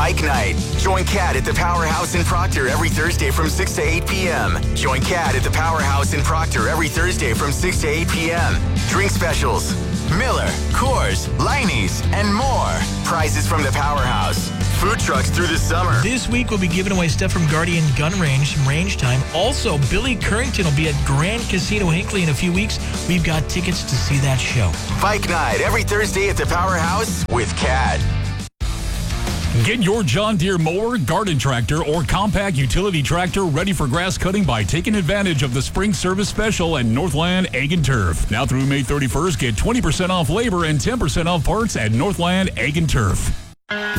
Bike Night. Join Kat at the Powerhouse in Proctor every Thursday from 6 to 8 p.m. Join Kat at the Powerhouse in Proctor every Thursday from 6 to 8 p.m. Drink specials, Miller, Coors, Leinie's, and more. Prizes from the Powerhouse. Food trucks through the summer. This week we'll be giving away stuff from Guardian Gun Range, some range time. Also, Billy Currington will be at Grand Casino Hinckley in a few weeks. We've got tickets to see that show. Bike Night every Thursday at the Powerhouse with Kat. Get your John Deere mower, garden tractor, or compact utility tractor ready for grass cutting by taking advantage of the spring service special at Northland Ag and Turf. Now through May 31st, get 20% off labor and 10% off parts at Northland Ag and Turf.